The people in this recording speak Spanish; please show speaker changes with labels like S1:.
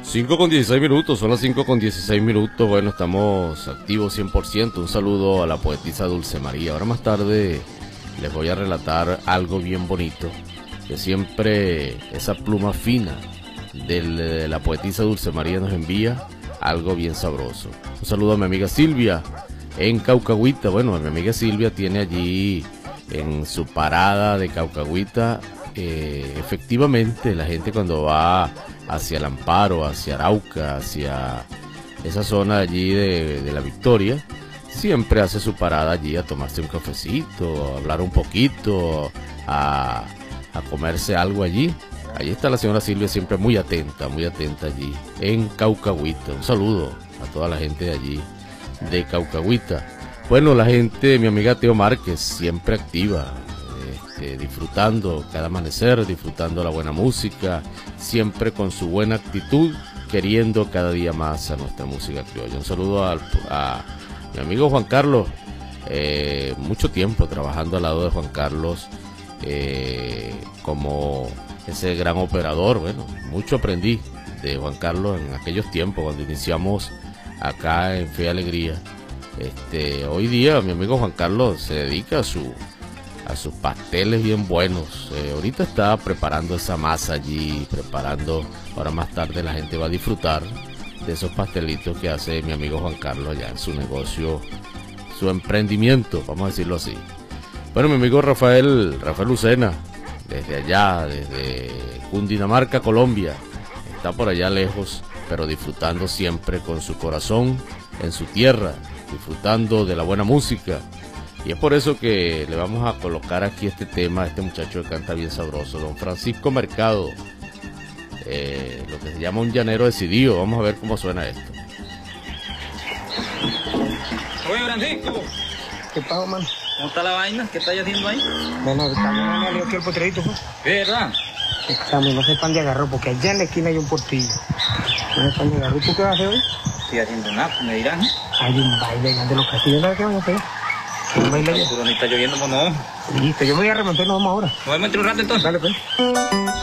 S1: 5:16, son las 5:16. Bueno, estamos activos 100%. Un saludo a la poetisa Dulce María. Ahora más tarde les voy a relatar algo bien bonito, que siempre esa pluma fina de la poetisa Dulce María nos envía algo bien sabroso. Un saludo a mi amiga Silvia en Caucahuita. Bueno, mi amiga Silvia tiene allí en su parada de Caucahuita, efectivamente la gente cuando va hacia el Amparo, hacia Arauca, hacia esa zona allí de la Victoria, siempre hace su parada allí a tomarse un cafecito, a hablar un poquito, a comerse algo allí. Ahí está la señora Silvia siempre muy atenta allí en Caucahuita. Un saludo a toda la gente de allí de Caucahuita. Bueno, la gente, mi amiga Teo Márquez, siempre activa, disfrutando cada amanecer, disfrutando la buena música, siempre con su buena actitud, queriendo cada día más a nuestra música criolla. Un saludo a mi amigo Juan Carlos, mucho tiempo trabajando al lado de Juan Carlos, como ese gran operador. Bueno, mucho aprendí de Juan Carlos en aquellos tiempos cuando iniciamos acá en Fe y Alegría. Hoy día mi amigo Juan Carlos se dedica a sus pasteles bien buenos. Ahorita está preparando esa masa allí, ahora más tarde la gente va a disfrutar de esos pastelitos que hace mi amigo Juan Carlos allá en su negocio, su emprendimiento, vamos a decirlo así. Bueno, mi amigo Rafael Lucena, desde allá, desde Cundinamarca, Colombia, está por allá lejos, pero disfrutando siempre con su corazón en su tierra, disfrutando de la buena música. Y es por eso que le vamos a colocar aquí este tema a este muchacho que canta bien sabroso, don Francisco Mercado, lo que se llama Un Llanero Decidido. Vamos a ver cómo suena esto.
S2: Oye, Francisco,
S3: ¿Qué pasa, man?
S2: ¿cómo está la vaina? ¿Qué estáis haciendo ahí?
S3: Bueno, estamos en aquí el potrerito, pues.
S2: ¿Qué, verdad?
S3: Estamos, no sé pan de agarro, porque allá en la esquina hay un portillo. No sé pan de agarro. ¿Y tú qué vas a hacer hoy?
S2: Estoy haciendo nada, me dirán.
S3: Hay un baile allá de los castillos, ¿sabes qué vamos a hacer? Un baile allá.
S2: Pero ni está lloviendo, pues no.
S3: Listo, yo me voy a remontar, nos vamos ahora.
S2: Nos vemos entre un rato entonces.
S3: Dale, pues.